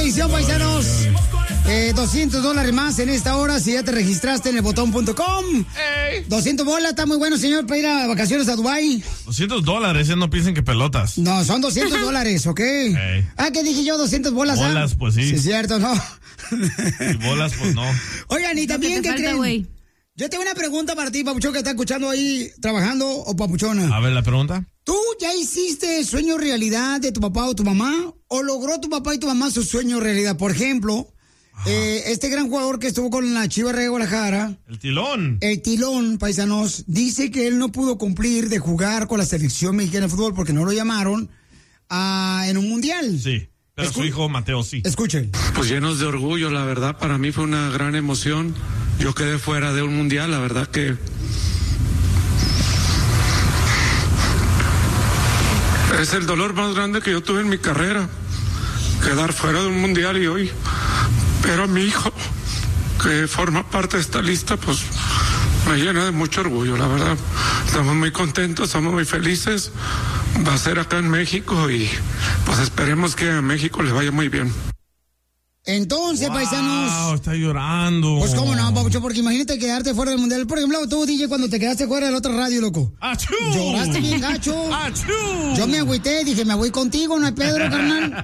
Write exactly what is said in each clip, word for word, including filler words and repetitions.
atención, paisanos. Eh, doscientos dólares más en esta hora si ya te registraste en el botón punto com. Hey. doscientos bolas, está muy bueno, señor, para ir a vacaciones a Dubái. doscientos dólares, ¿eh? No piensen que pelotas. No, son doscientos dólares, ¿ok? Hey. Ah, ¿qué dije yo? doscientas bolas, ¿ah? Bolas, pues sí. Sí, es cierto, ¿no? Y bolas, pues no. Oigan, y también, ¿qué creen? Wey. Yo tengo una pregunta para ti, papuchón, que está escuchando ahí, trabajando, o papuchona. A ver, la pregunta. ¿Tú ya hiciste sueño realidad de tu papá o tu mamá? ¿O logró tu papá y tu mamá su sueño realidad? Por ejemplo, eh, este gran jugador que estuvo con la Chivas de Guadalajara. El Tilón. El Tilón, paisanos, dice que él no pudo cumplir de jugar con la selección mexicana de fútbol porque no lo llamaron a, en un mundial. Sí. Pero Escu- su hijo Mateo sí. Escuchen. Pues llenos de orgullo, la verdad, para mí fue una gran emoción. Yo quedé fuera de un mundial, la verdad que... Es el dolor más grande que yo tuve en mi carrera, quedar fuera de un mundial y hoy. Pero a mi hijo, que forma parte de esta lista, pues me llena de mucho orgullo, la verdad. Estamos muy contentos, estamos muy felices. Va a ser acá en México y pues esperemos que a México le vaya muy bien. Entonces, wow, paisanos. Está llorando. Pues cómo no, papucho, porque imagínate quedarte fuera del mundial. Por ejemplo, tú, D J, cuando te quedaste fuera de la otra radio, loco. ¡Achú! Lloraste bien gacho. ¡Achú! Yo me agüité, dije, me voy contigo, no hay Pedro, carnal.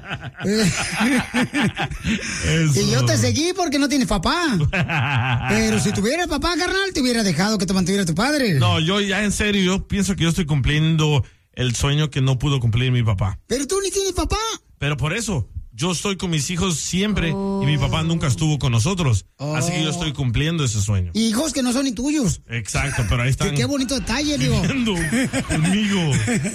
Y yo te seguí porque no tienes papá. Pero si tuvieras papá, carnal, te hubiera dejado que te mantuviera tu padre. No, yo ya en serio, yo pienso que yo estoy cumpliendo el sueño que no pudo cumplir mi papá. Pero tú ni tienes papá. Pero por eso... Yo estoy con mis hijos siempre oh. y mi papá nunca estuvo con nosotros. Oh. Así que yo estoy cumpliendo ese sueño. Hijos que no son ni tuyos. Exacto, pero ahí están. Qué, qué bonito detalle, digo. Conmigo.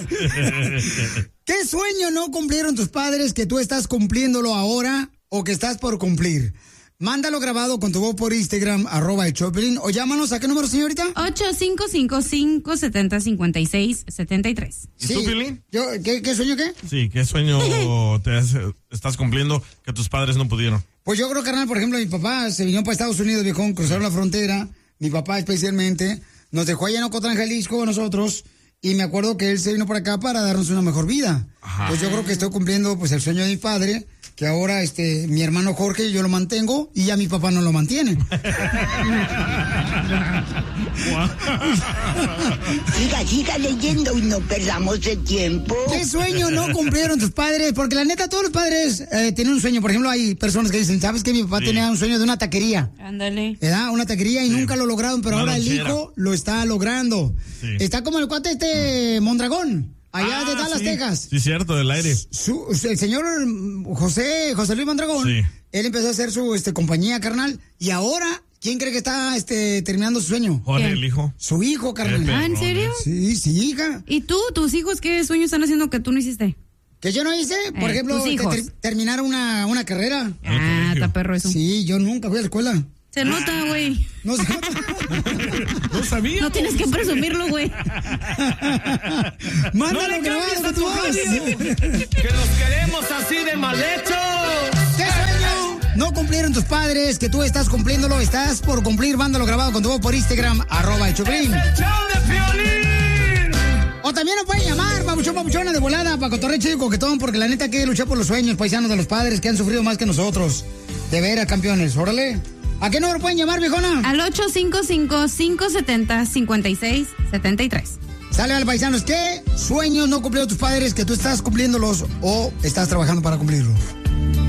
¿Qué sueño no cumplieron tus padres que tú estás cumpliéndolo ahora o que estás por cumplir? Mándalo grabado con tu voz por Instagram, arroba el Choplin, o llámanos. ¿A qué número, señorita? ocho cinco cinco, cinco siete cero, cinco seis siete tres. ¿Y sí. tú, Pilín? ¿Yo, qué, ¿Qué sueño qué? Sí, ¿qué sueño te has, estás cumpliendo que tus padres no pudieron? Pues yo creo, carnal, por ejemplo, mi papá se vino para Estados Unidos, viejón, cruzaron la frontera, mi papá especialmente, nos dejó allá en Ocotlán, Jalisco, nosotros, y me acuerdo que él se vino para acá para darnos una mejor vida. Ajá. Pues yo creo que estoy cumpliendo pues el sueño de mi padre, que ahora este mi hermano Jorge yo lo mantengo y ya mi papá no lo mantiene. Siga, siga leyendo y no perdamos el tiempo. ¿Qué sueño no cumplieron tus padres? Porque la neta, todos los padres eh, tienen un sueño. Por ejemplo, hay personas que dicen, ¿sabes qué? Mi papá sí. tenía un sueño de una taquería. Ándale. ¿Verdad? Una taquería y sí. nunca lo lograron, pero una ahora lonchera. El hijo lo está logrando. Sí. Está como el cuate este Mondragón. Allá ah, de Dallas, sí. Texas. Sí, cierto, del aire. Su, el señor José, José Luis Mondragón, sí. él empezó a hacer su este, compañía, carnal, y ahora, ¿quién cree que está este, terminando su sueño? Jorge, el hijo. Su hijo, carnal. ¿Ah, en serio? Sí, sí, hija. ¿Y tú, tus hijos, qué sueños están haciendo que tú no hiciste? ¿Que yo no hice? Por eh, ejemplo, ter terminar una, una carrera. Ah, está perro eso. Sí, yo nunca fui a la escuela. Se nota, güey. No se nota. No sabía. No tienes que presumirlo, güey. Mándalo no grabado a tu voz. Que los queremos así de mal hecho. ¿Qué sueño no cumplieron tus padres que tú estás cumpliéndolo? Estás por cumplir. Mándalo grabado con tu voz por Instagram, arroba el Choplin. ¡Es el show de Piolín! O también nos pueden llamar, papuchón, papuchona de volada, para cotorreo chido y coquetón, porque la neta hay que luchar por los sueños paisanos de los padres que han sufrido más que nosotros. De veras, campeones. Órale. ¿A qué número pueden llamar, viejona? Al ocho cinco cinco, cinco siete cero, cinco seis siete tres. Sale al paisanos. ¿Qué sueños no cumplieron tus padres que tú estás cumpliéndolos o estás trabajando para cumplirlos?